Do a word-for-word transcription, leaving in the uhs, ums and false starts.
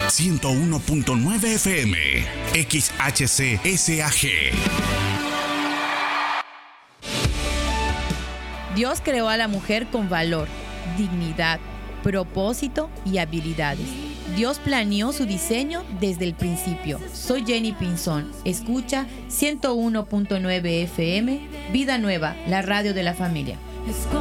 ciento uno punto nueve F M, X H C S A G. Dios creó a la mujer con valor, dignidad, propósito y habilidades. Dios planeó su diseño desde el principio. Soy Jenny Pinzón. Escucha ciento uno punto nueve F M, Vida Nueva, la radio de la familia.